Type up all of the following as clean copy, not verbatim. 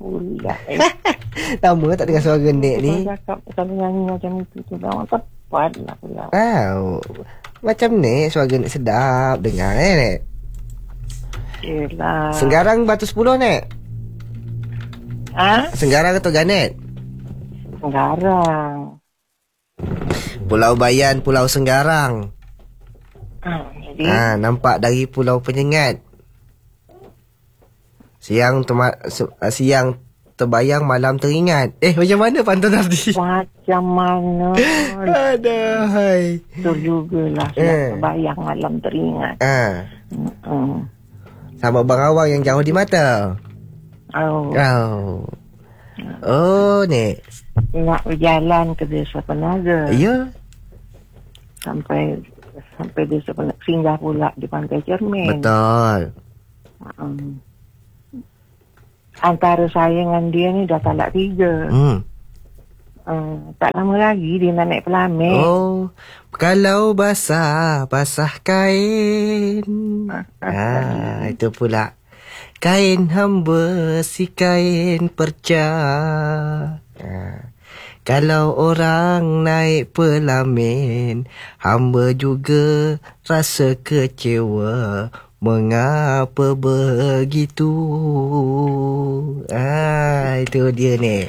pula. Lama tak dengar suara Nek ni. Kalau nyanyi macam itu tu memang tepat lah pula. Macam Nek, suara Nek sedap dengar Nek. Yelah. Senggarang Batu 10 Nek. Senggarang atau Ganet? Senggarang. Pulau Bayan, Pulau Senggarang. Jadi nampak dari Pulau Penyengat. Siang terbayang, malam teringat. Macam mana pantun Nafdi? Macam mana? Adahai. Betul jugalah. Siang terbayang, malam teringat. Sama Bang Awang yang jauh di mata. Nek. Nak berjalan ke Desa Penaga. Ya. Sampai Desa Penaga, singgah pula di Pantai Cermin. Betul. Antara saya dengan dia ni dah talak 3. Tak lama lagi dia nak naik Pelamik. Kalau basah kain. Itu pula. Kain hamba si kain perca. Kalau orang naik Pelamin, hamba juga rasa kecewa. Mengapa begitu? Itu dia ni.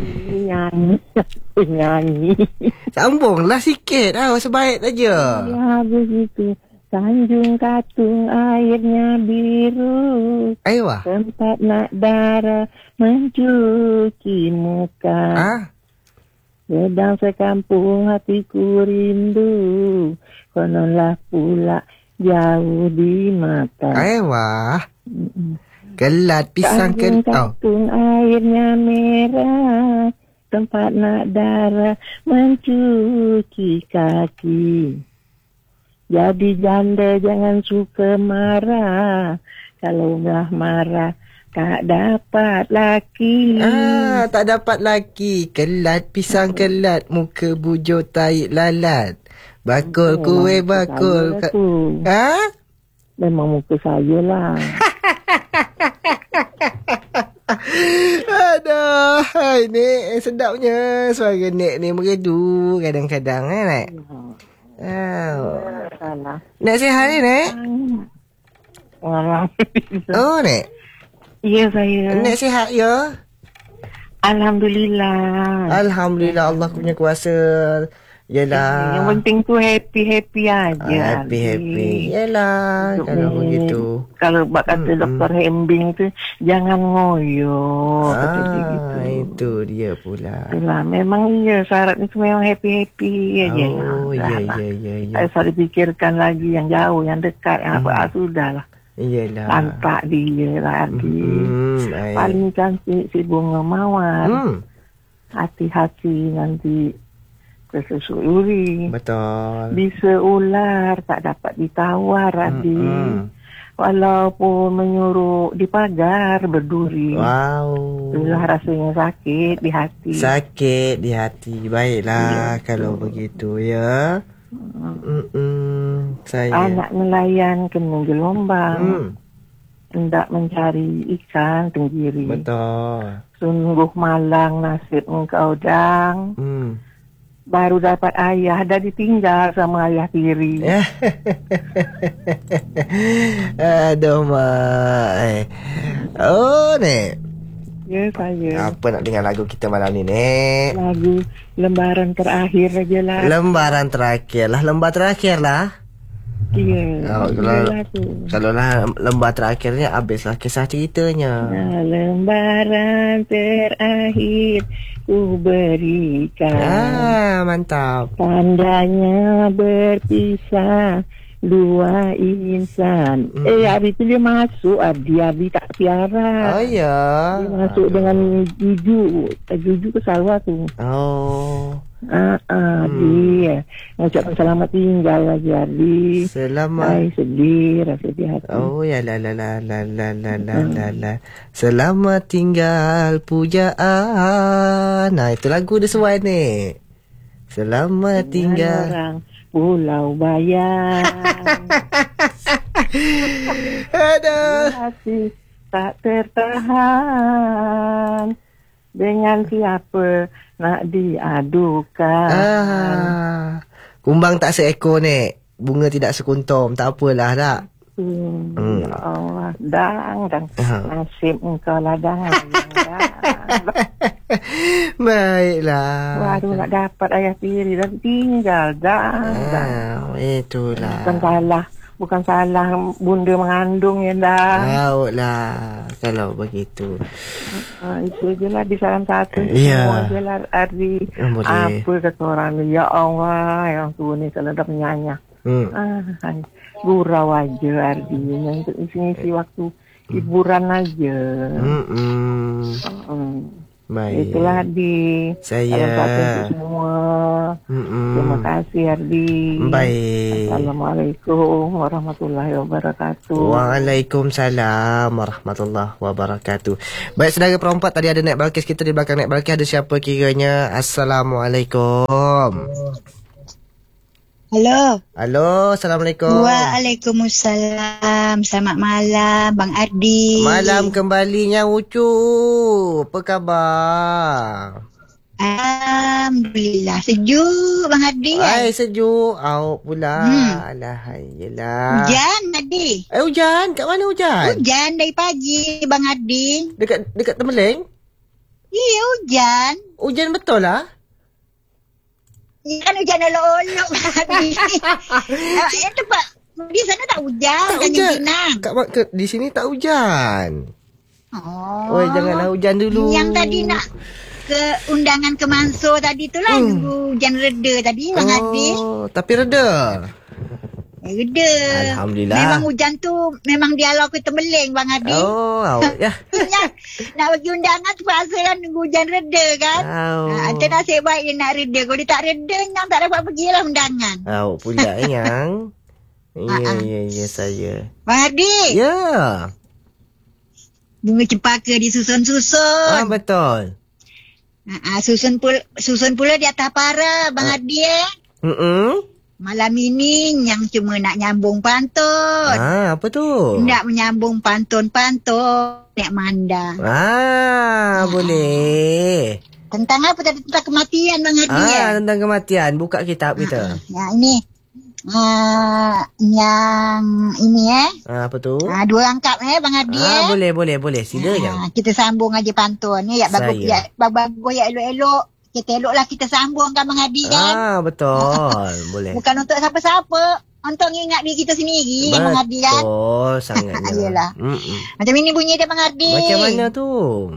Nyanyi. Sambunglah sikit. Sebaik saja. Ya begitu. Tanjung Katung airnya biru. Aywa. Tempat nak darah mencuci muka. Sedang sekampung hatiku rindu. Kononlah pula jauh di mata. Aywa. Kelat pisang Katung airnya merah. Tempat nak darah mencuci kaki. Jadi janda jangan suka marah. Kalau dah marah tak dapat laki. Tak dapat laki. Kelat pisang kelat. Muka bujur taik lalat. Bakul kuih bakul. Memang muka saya lah. Aduh, Nek sedapnya suara Nek ni merdu kadang-kadang Nek. Nek sihat ni Nek? Nek. Ya saya. Nek sihat ya? Alhamdulillah. Alhamdulillah, Allah punya kuasa. Yalah. Yang penting tu happy aja. Happy. Yalah, kalau begitu. Kalau kata Dr. Hembing tu jangan ngoyo. Itu dia pula. Itulah, memang syarat itu memang happy aja. Ya. Saya selalu fikirkan lagi yang jauh, yang dekat, yang apa sudahlah. Iyalah. Nampak dia lah paling cantik si bunga mawar. Hati-hati nanti tersusuri. Betul. Bisa ular tak dapat ditawar adik. Walaupun menyuruh di pagar berduri. Itulah rasanya sakit di hati. Sakit di hati. Baiklah kalau begitu ya. Saya. Anak nelayan kena gelombang. Hendak mencari ikan tenggiri. Betul. Sungguh malang nasib engkau dang. Baru dapat ayah, dah ditinggal sama ayah tiri. Aduh, Mak. Nek. Ya, saya. Apa nak dengar lagu kita malam ni, Nek? Lagu lembaran terakhir aja lah. Lembar terakhir lah. Iya. Kalau lembar terakhirnya, habislah kisah ceritanya. Lembaran terakhir ku berikan. Mantap. Tandanya berpisah dua insan. Hari itu dia masuk, Abi tak piara. Ya. Dia masuk dengan Juju ke Salwa tu. Dia ngucapkan selamat tinggal lagi Abi. Selamat. Sedih, rasa di hati. Ya la. Selamat tinggal pujaan. Itu lagu dia sesuai ni. Selamat tinggal orang Pulau Bayan. Aduh. tak tertahan. Dengan siapa nak diadukan. Kumbang tak seekor, Nek. Bunga tidak sekuntum. Tak apalah, tak? Ya Allah, dang. Nasib engkau lah, dang. Baiklah. Baru nak dapat ayah tiri dan tinggal, dang. Itulah. Bukan salah bunda mengandung ya, dah. Tahulah kalau begitu. Itu je lah di salam satu. Ya. Semua je lah Ardi. Apa kata orang ni? Ya Allah, yang tu ni kalau dah penyanyi. Gurau aja Ardi. Yang isi waktu hiburan aja. Baik. Itulah Ardi. Saya. Semua. Terima kasih Ardi. Baik. Assalamualaikum warahmatullahi wabarakatuh. Waalaikumsalam warahmatullahi wabarakatuh. Baik, saudara perempat, tadi ada Nek Balkis kita di belakang Nek Balkis. Ada siapa kiranya? Assalamualaikum. Halo. Assalamualaikum. Waalaikumsalam. Selamat malam Bang Ardi. Malam kembalinya Ucu. Apa khabar? Alhamdulillah. Sejuk Bang Ardi. Sejuk. Awak pula. Alhamdulillah. Hujan Ardi. Hujan? Kat mana hujan? Hujan dari pagi Bang Ardi. Dekat Temeling? Iya, hujan. Hujan betul lah. Kan hujan olok-olok Ardi. Tempat di sana tak hujan. Tak hujan. Di sini tak hujan. Janganlah hujan dulu. Yang tadi nak ke undangan ke Mansur tadi tu lah. Hujan reda tadi Bang Ardi. Tapi reda. Reda. Alhamdulillah. Memang hujan tu memang dialog ke Temeling Bang Ardi. Ya. Nak bagi undangan terpaksa kan nunggu hujan reda kan. Antara nasib baik dia nak reda. Kalau dia tak reda, Nyang tak dapat pergilah undangan. Pula Nyang. Ya saya. Bang Ardi. Ya. Bunga cempaka disusun-susun. Betul. Susun pula di atas para Bang Ardi. Malam ini Nyang cuma nak nyambung pantun. Apa tu? Nak menyambung pantun-pantun Nek Manda. Boleh. Tentang apa tadi? Tentang kematian Bang Ardi. Tentang kematian. Buka kitab kita. Ini. Yang ini apa tu? 2 rangkap Bang Ardi. Boleh. Sila je. Kita sambung aja pantun ni. Bagus ya elok-elok. Kita eloklah kita sambung kan Bang Ardi kan. Betul. Boleh. Bukan untuk siapa-siapa. Untuk ingat diri kita sendiri Bang Ardi kan. Betul sangatnya. Yalah. Macam ini bunyi dia Bang Ardi. Macam mana tu?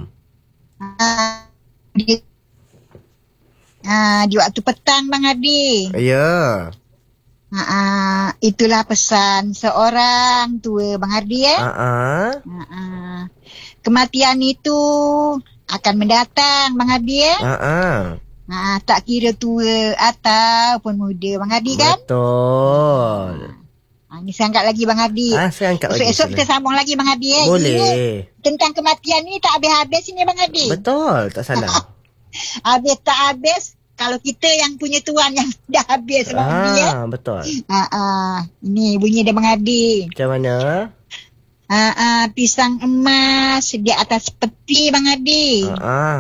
Di waktu petang Bang Ardi. Ya. Itulah pesan seorang tua Bang Ardi Kematian itu akan mendatang Bang Ardi tak kira tua ataupun muda Bang Ardi kan. Betul. Ni saya angkat lagi Bang Ardi. Esok kita sambung lagi Bang Ardi Boleh. Ini, tentang kematian ni tak habis-habis ini Bang Ardi. Betul, tak salah. Habis tak habis kalau kita yang punya tuan yang dah habis Bang Ardi betul. Ini bunyi dia Bang Ardi. Macam mana? Pisang emas di atas peti Bang Ardi.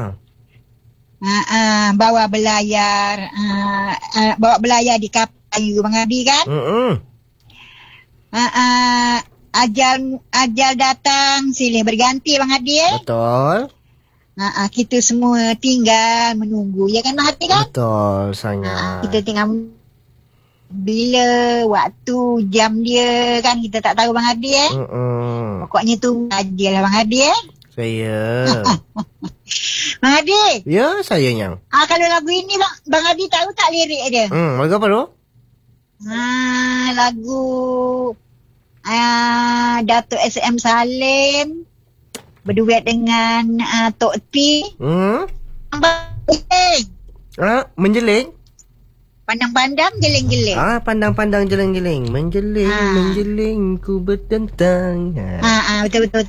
Bawa belayar di kapal kayu Bang Ardi kan. Ajal datang silih berganti Bang Ardi Betul. Kita semua tinggal menunggu ya kan Bang Ardi kan. Betul sangat. Kita tinggal bila waktu jam dia kan kita tak tahu Bang Ardi Pokoknya tu aja lah Bang Ardi Saya. Bang Ardi. Ya, saya Nyang. Kalau lagu ini Bang Ardi tahu tak lirik dia? Lagu apa tu? Lagu Datuk SM Salim berduet dengan Tok T. Menjeling. Pandang-pandang jeling-jeling. Pandang-pandang jeling-jeling. Menjeling ku bertentang. Betul.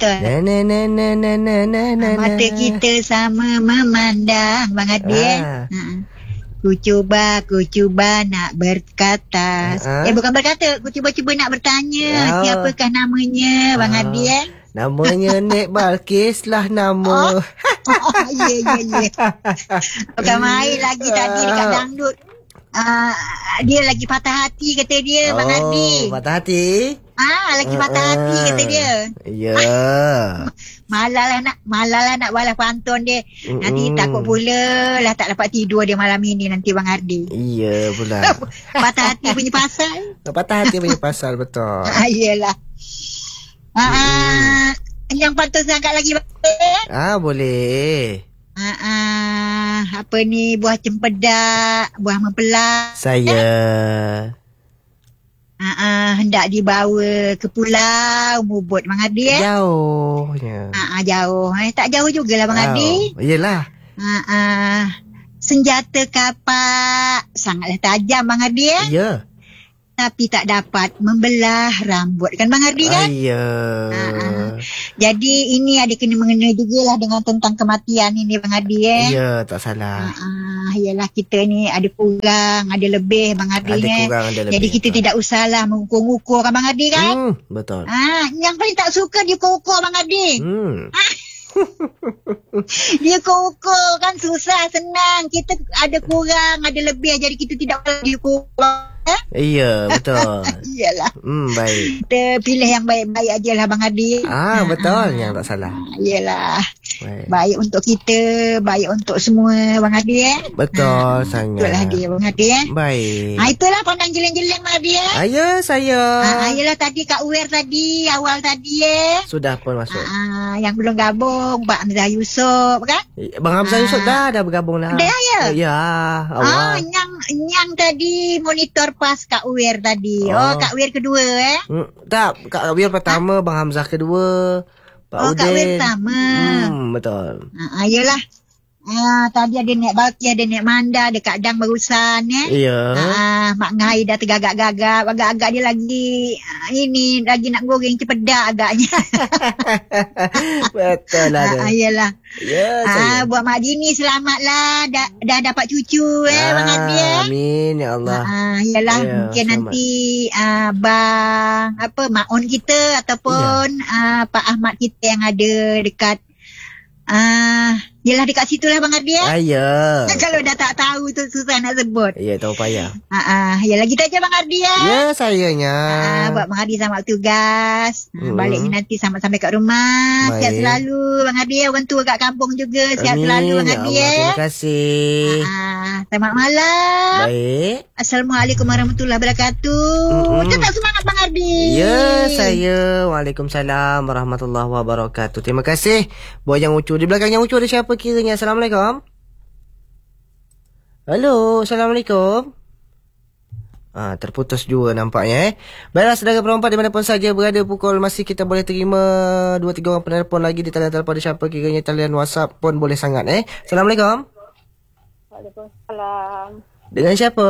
Mata kita sama memandang Bang Ardi Ku cuba nak berkata. Bukan berkata, ku cuba nak bertanya siapakah namanya Bang Ardi Namanya Nek Balkis lah nama. Ya. Bukan main lagi tadi dekat dangdut. Dia lagi patah hati kata dia, Bang Adi. Patah hati? Lagi patah hati kata dia. Ya. Malah nak balas pantun dia. Nanti takut pula lah tak dapat tidur dia malam ini nanti Bang Ardi. Iya pula. Patah hati punya pasal. Patah hati punya pasal, betul. Iyalah. Yang pantun sangat lagi boleh. Apa ni, buah cempedak, buah mempelai. Saya hendak dibawa ke pulau Mubut Bang Adi. Jauhnya. Jauh. Tak jauh jugalah Bang Adi. Iyalah. Senjata kapak sangatlah tajam Bang Adi. Ya. Tapi tak dapat membelah rambut kan Bang Ardi kan? Ya. Jadi ini ada kena mengena jugalah dengan tentang kematian ini Bang Ardi. Ya, tak salah. Yalah, kita ni ada kurang, ada lebih Bang Ardi. Ada kurang, ada lebih. Jadi kita tidak usahlah mengukur-ukur kan Bang Ardi kan? Betul. Yang paling tak suka dia ukur Bang Ardi. Dia ukur kan susah, senang. Kita ada kurang, ada lebih. Jadi kita tidak boleh diukur. Iya, betul. Iyalah. Baik. Kita pilih yang baik-baik ajalah Bang Adi. Betul, yang tak salah. Iyalah. Baik untuk kita, baik untuk semua Bang Adi. Betul, sangat. Itulah dia Bang Adi. Baik. Itulah pandang jeleng-jeleng Bang Adi. Ya, saya. Iyalah tadi Kak Uwer tadi, awal tadi Sudah pun masuk. Yang belum gabung, Pak Hamzah Yusof kan? Bang Hamzah Yusof dah bergabung dah. Dah ya? Ya, awal. Yang tadi monitor pas Kak Uwer tadi. Kak Uwer kedua Tak, Kak Uwer pertama, Bang Hamzah kedua. Pak Udin. Kak Uwer pertama. Betul. Yelah. Tadi ada Nek Balki, ada Nek Manda, ada Kak Dang barusan Iya. Mak Ngai dah tergagap-gagap. Agak-agak dia lagi lagi nak goreng cepedak agaknya. Betul lah. Yelah. Ya, buat Mak Dini selamatlah. Dah dapat cucu Bang Adi. Amin ya Allah. Yalah, mungkin selamat. Nanti Bang Mak On kita ataupun Pak Ahmad kita yang ada dekat yelah dekat situ lah Bang Ardi ya. Kalau dah tak tahu tu susah nak sebut. Ya, tahu payah. Yalah kita aja Bang Ardi Ya, sayanya. Buat Bang Ardi selamat tugas. Balik ni nanti sampai kat rumah. Baik. Sihat selalu Bang Ardi. Orang tua kat kampung juga. Sihat selalu Bang Ardi. Terima kasih. Selamat malam. Baik. Assalamualaikum warahmatullahi wabarakatuh. Tetap semangat Bang Ardi. Ya, saya. Waalaikumsalam warahmatullahi wabarakatuh. Terima kasih. Buat yang ucu. Di belakang yang ucu ada siapa kiranya? Assalamualaikum. Halo, Assalamualaikum. Terputus juga nampaknya Baiklah, saudara perempat dimanapun saja berada, pukul masih kita boleh terima 2-3 orang penelpon lagi di talian telefon siapa kiranya, talian WhatsApp pun boleh sangat Assalamualaikum. Waalaikumsalam. Dengan siapa?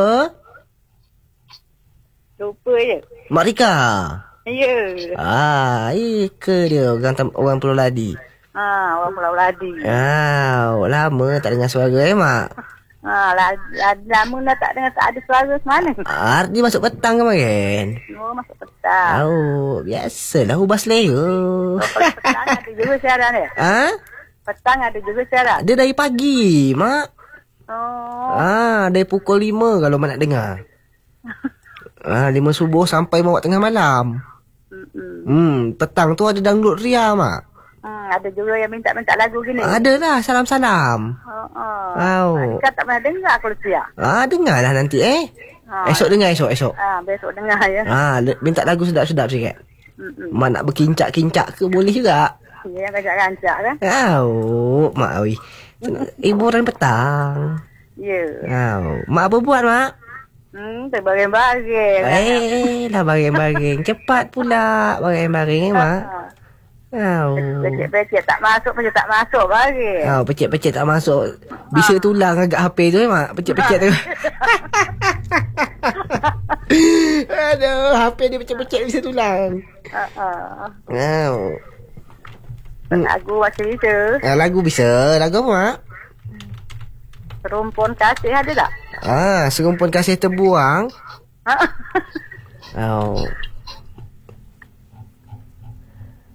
Lupa je. Mak Rika. Ya. Ika dia orang Pulau Ladi. Orang Pulau Ladi. Lama tak dengar suara Mak. Lama dah tak dengar, tak ada suara semana. Dia masuk petang kemarin. Masuk petang. Biasalah ubah selera. Petang ada juga siaran dia. Petang ada juga siaran. Dia dari pagi, Mak. Dari pukul 5 kalau Mak nak dengar. 5 subuh sampai bawa tengah malam. Petang tu ada dangdut ria, Mak. Ada juga yang minta-minta lagu gini. Ada lah, salam-salam. Kau tak pernah dengar aku siap. Dengarlah nanti esok dengar esok. Besok dengar ya. Minta lagu sedap-sedap sikit. Mak nak berkincak-kincak ke boleh juga. Ya, kancak-kancak kan. Mak oi. Hiburan petang. Ya. Mak apa buat, Mak? Baring-baring. Lah baring-baring. Cepat pula baring-baring Mak. Pecik-pecik tak masuk, macam tak masuk baring. Pecik-pecik tak masuk. Bisa tulang agak HP tu Mak. Pecik-pecik tu. Aduh, HP dia pecik-pecik bisa tulang. Lagu macam itu. Lagu bisa. Lagu apa, Mak? Serumpun kasih ada tak? Serumpun kasih terbuang.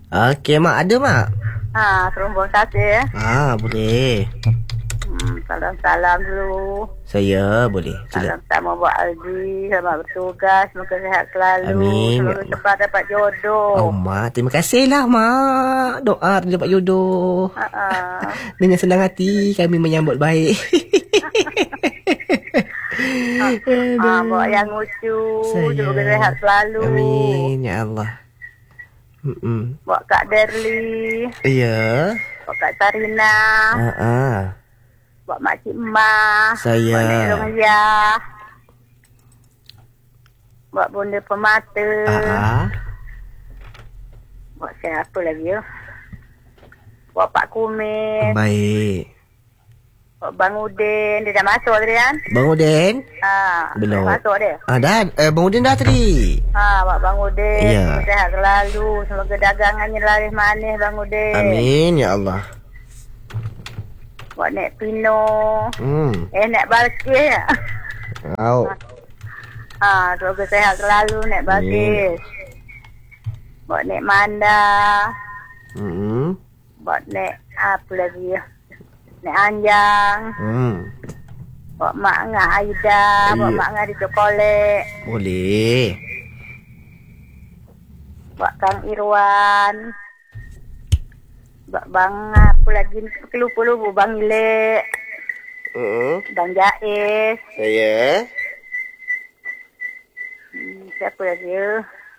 Okey, Mak. Ada, Mak? Serumbung kasih. Boleh. Salam-salam dulu. Saya boleh. Salam sama Buat Aldi. Selamat bertugas. Semoga sihat selalu. Amin. Semoga cepat dapat jodoh. Mak. Terima kasihlah, Mak. Doa dapat jodoh. Dengan senang hati kami menyambut baik. Buat yang lucu. Semoga sihat selalu. Amin. Ya Allah. Buat Kak Derli. Ya. Buat Kak Sarina. Buat Makcik Emak. Saya. Buat Nek Rongya. Buat Bunda Pemata. Buat siapa lagi ya? Buat Pak Kumis. Baik. Buat Bang Udin. Dia dah masuk tadi kan? Bang Udin? Belum. Dah masuk dia? Dah. Bang Udin dah tadi. Buat Bang Udin. Ya. Sehat selalu. Semoga dagangannya laris manis Bang Udin. Amin. Ya Allah. Buat Nek Pino. Nek Balkis. Semoga sehat selalu Nek Balkis. Buat Nek Manda. Buat Nek apa lagi ya? Nek Anjang. Buat Mak Ngah Aida. Buat Mak Ngah di Cokolek. Boleh. Buat Kang Irwan. Buat Bang apa lagi lupa-lupa Bang Ilek. Bang Jais. Saya. Siapa lagi ya?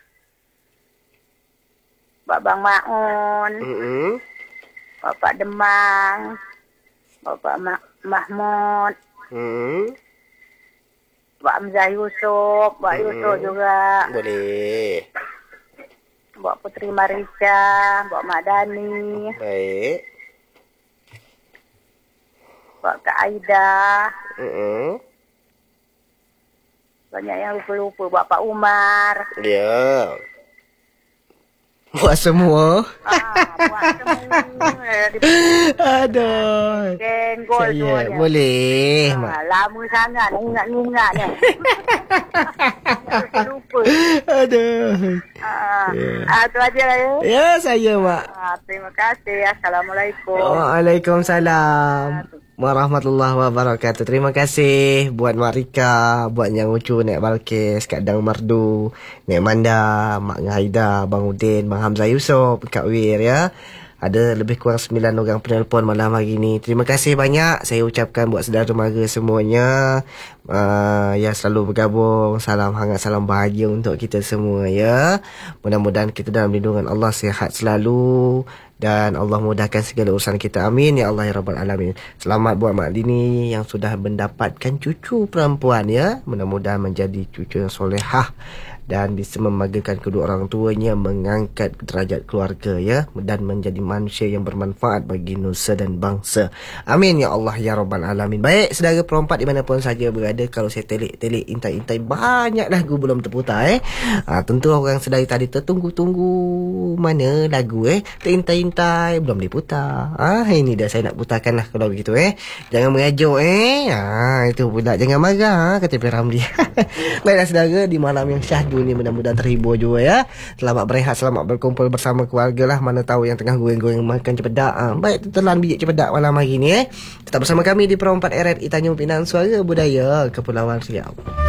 Buat Bang Maun. Buat Pak Demang. Buat Pak Mahmud. Buat Hamzah Yusuf. Buat Yusuf juga. Boleh. Buat Putri Marisa. Buat Mak Dani. Baik. Buat Kak Aida. Banyak yang lupa-lupa. Buat Pak Umar. Ya. Buat semua. Buat semua. Aduh. Genggol semuanya. Boleh. Lama sangat. Ingat-ingat ni. Lupa. Aduh. Itu aja lah ya. Ya, saya, Mak. Terima kasih. Assalamualaikum. Waalaikumsalam warahmatullahi wabarakatuh. Terima kasih buat Mak Rika, buat Yang Ucu, Nek Balkis, Kak Dang Mardu, Nek Manda, Mak Ngaida, Bang Udin, Bang Hamzah Yusof, Kak Wir ya. Ada lebih kurang 9 orang penelpon malam hari ni. Terima kasih banyak saya ucapkan buat saudara mara semuanya yang selalu bergabung. Salam hangat, salam bahagia untuk kita semua ya. Mudah-mudahan kita dalam lindungan Allah, sihat selalu dan Allah mudahkan segala urusan kita. Amin ya Allah ya Rabbal Alamin. Selamat buat Mak Dini yang sudah mendapatkan cucu perempuan ya. Mudah-mudahan menjadi cucu yang solehah dan bisa membanggakan kedua orang tuanya, mengangkat derajat keluarga ya, dan menjadi manusia yang bermanfaat bagi nusa dan bangsa. Amin ya Allah ya Rabbal Alamin. Baik saudara perempat dimanapun saja berada, kalau saya telik-telik intai-intai banyak lagu belum terputar tentu orang sedari tadi tertunggu-tunggu mana lagu terintai-intai belum diputar. Ini dah saya nak putarkan lah kalau begitu Jangan merajuk itu pula, jangan marah kata Pak Ramli. Baiklah saudara, di malam yang syahdu ni mudah-mudahan terhibur juga ya. Selamat berehat, selamat berkumpul bersama keluarga lah. Mana tahu yang tengah goreng-goreng makan cepedak. Baik, telan biji cepedak malam hari ni Tetap bersama kami di Perempat RRI Tanjung Pinang, Suara Budaya Kepulauan Riau.